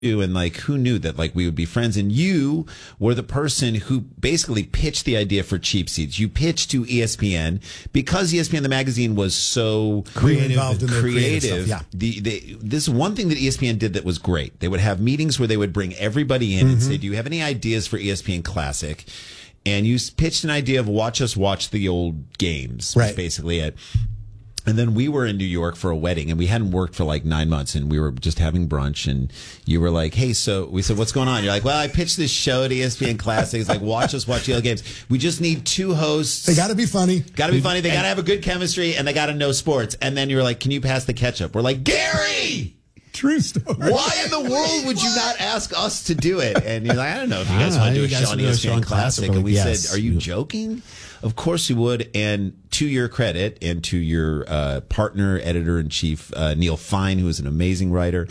and like who knew that like we would be friends, and you were the person who basically pitched the idea for Cheap Seats. You pitched to ESPN because ESPN the magazine was so creative. Yeah. This one thing that ESPN did that was great. They would have meetings where they would bring everybody in and say, do you have any ideas for ESPN Classic? And you pitched an idea of watch the old games, was basically it. And then we were in New York for a wedding, and we hadn't worked for like 9 months, and we were just having brunch, and you were like, hey, so we said, what's going on? You're like, well, I pitched this show to ESPN Classic. It's like, watch the old games. We just need 2 hosts. They got to be funny. They got to have a good chemistry, and they got to know sports. And then you're like, can you pass the ketchup? We're like, Gary! True story. Why in the world would you not ask us to do it? And you're like, I don't know if you guys want to do a show on ESPN Classic. And we said, are you joking? Of course you would. And to your credit and to your partner, editor-in-chief, Neil Fine, who is an amazing writer,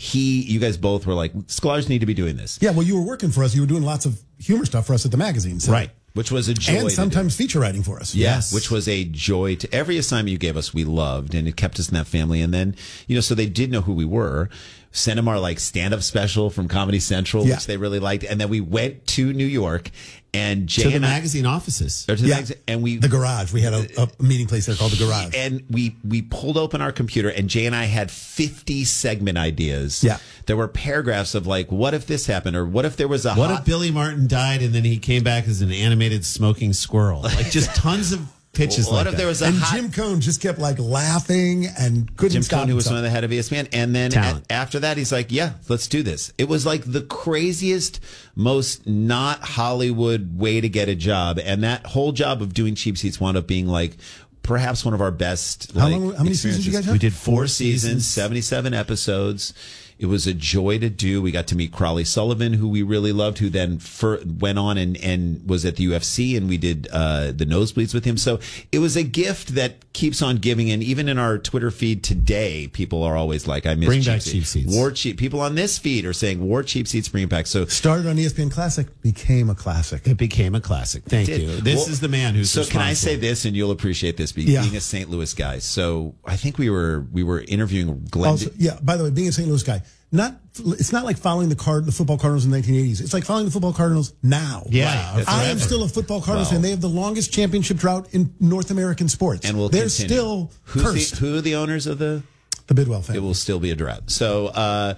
you guys both were like, scholars need to be doing this. Yeah, well, you were working for us. You were doing lots of humor stuff for us at the magazine. So. Right. Which was a joy. And sometimes feature writing for us. Yes. Which was a joy. To every assignment you gave us, we loved, and it kept us in that family. And then, so they did know who we were. Sent them our like stand-up special from Comedy Central, which they really liked. And then we went to New York, and Jay to the magazine offices. And the garage. We had a meeting place there called the Garage. And we pulled open our computer, and Jay and I had 50 segment ideas. Yeah. There were paragraphs of like, what if this happened? Or what if there was what if Billy Martin died and then he came back as an animated smoking squirrel? Like just tons of pitches what like if that. there was Jim Cohn just kept like laughing and couldn't stop Cohn, who was himself. one of the head of ESPN, and then after that he's like, yeah, let's do this. It was like the craziest, most not Hollywood way to get a job, and that whole job of doing Cheap Seats wound up being like perhaps one of our best. How many seasons did you guys have? We did 4 seasons, 77 episodes. It was a joy to do. We got to meet Crawley Sullivan, who we really loved, who then went on and was at the UFC, and we did the nosebleeds with him. So it was a gift that keeps on giving. And even in our Twitter feed today, people are always like, I miss Bring back Cheap Seats. People on this feed are saying, War Cheap Seats, bring it back. So started on ESPN Classic, became a classic. It became a classic. Thank you. This is the man who's So can I say this, and you'll appreciate this, being a St. Louis guy. So I think we were interviewing Glenn. Also, by the way, being a St. Louis guy, it's not like following the football Cardinals in the 1980s. It's like following the football Cardinals now. Yeah, right. I am still a football Cardinals fan. They have the longest championship drought in North American sports, and they're continue. Still cursed. Who are the owners of the Bidwell family? It will still be a drought. So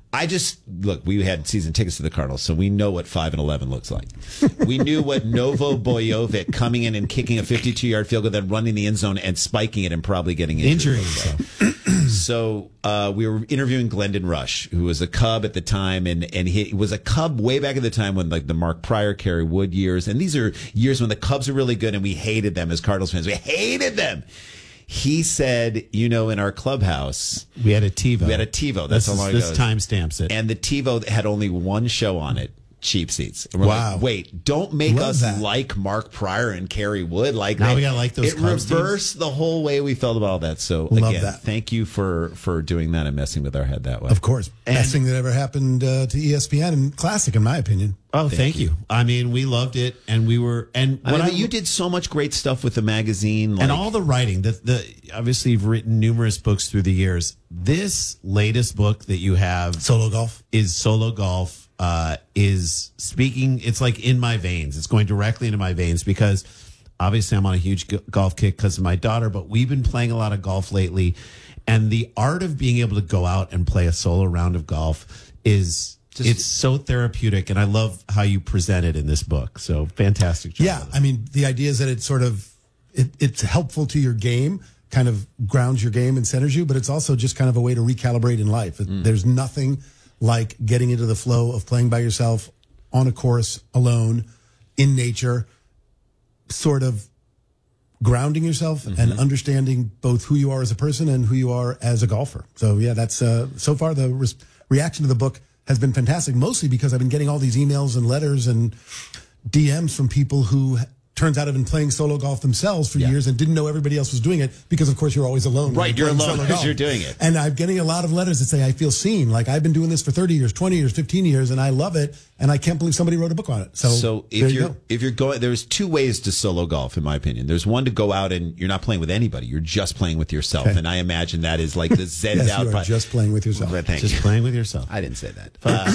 we had season tickets to the Cardinals, so we know what 5-11 looks like. We knew what Novo Bojovic coming in and kicking a 52-yard field goal, then running the end zone and spiking it and probably getting injured. So we were interviewing Glendon Rush, who was a Cub at the time, and he was a Cub way back at the time when like the Mark Pryor, Kerry Wood years, and these are years when the Cubs are really good, and we hated them as Cardinals fans. We hated them. He said, in our clubhouse, we had a TiVo. That's how long ago. This timestamps it. And the TiVo had only one show on it. Cheap Seats. And we're like, wait, don't make like Mark Pryor and Kerry Wood. Like now we gotta like those. It reversed the whole way we felt about all that. So again, thank you for doing that and messing with our head that way. Of course, best thing that ever happened to ESPN and Classic, in my opinion. Oh, thank you. I mean, we loved it, and we were. And you did so much great stuff with the magazine, and all the writing. Obviously, you've written numerous books through the years. This latest book that you have, Solo Golf, is speaking. It's like in my veins. It's going directly into my veins because obviously I'm on a huge golf kick because of my daughter, but we've been playing a lot of golf lately, and the art of being able to go out and play a solo round of golf it's so therapeutic, and I love how you present it in this book. So fantastic job. Yeah, I mean, the idea is that it's sort of it's helpful to your game, kind of grounds your game and centers you, but it's also just kind of a way to recalibrate in life. There's nothing like getting into the flow of playing by yourself on a course alone in nature, sort of grounding yourself and understanding both who you are as a person and who you are as a golfer. So yeah, that's so far the reaction to the book has been fantastic, mostly because I've been getting all these emails and letters and DMs from people who turns out have been playing solo golf themselves for years and didn't know everybody else was doing it because, of course, you're always alone. Right, you're playing alone solo because golf. you're doing it. And I'm getting a lot of letters that say, I feel seen. Like, I've been doing this for 30 years, 20 years, 15 years, and I love it. And I can't believe somebody wrote a book on it. So if you're going, there's two ways to solo golf, in my opinion. There's one to go out and you're not playing with anybody. You're just playing with yourself. Okay. And I imagine that is like the zen yes, out. you are just playing with yourself. Thank Just you. playing with yourself. I didn't say that.